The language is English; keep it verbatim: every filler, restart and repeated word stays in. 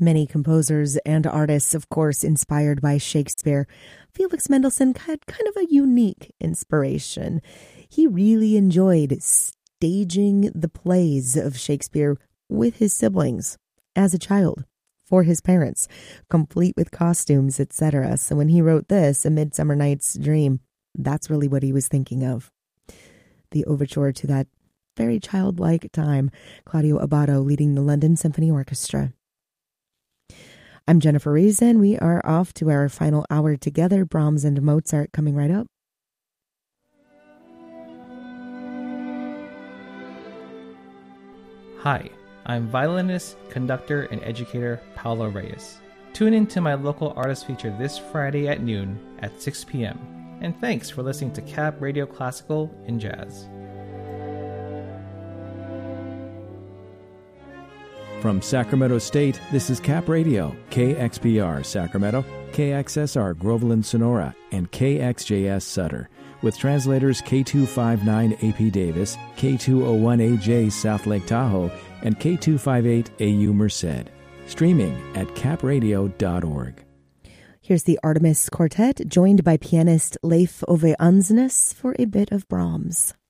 Many composers and artists, of course, inspired by Shakespeare. Felix Mendelssohn had kind of a unique inspiration. He really enjoyed staging the plays of Shakespeare with his siblings as a child, for his parents, complete with costumes, et cetera. So when he wrote this, A Midsummer Night's Dream, that's really what he was thinking of. The overture to that very childlike time, Claudio Abbado leading the London Symphony Orchestra. I'm Jennifer Reason. We are off to our final hour together. Brahms and Mozart coming right up. Hi, I'm violinist, conductor, and educator Paulo Reyes. Tune in to my local artist feature this Friday at noon at six p.m. And thanks for listening to Cap Radio Classical and Jazz. From Sacramento State, this is Cap Radio, K X P R Sacramento, K X S R Groveland Sonora, and K X J S Sutter, with translators K two fifty-nine A P Davis, K two oh one A J South Lake Tahoe, and K two fifty-eight A U Merced. Streaming at cap radio dot org. Here's the Artemis Quartet, joined by pianist Leif Ove Ansnes for a bit of Brahms.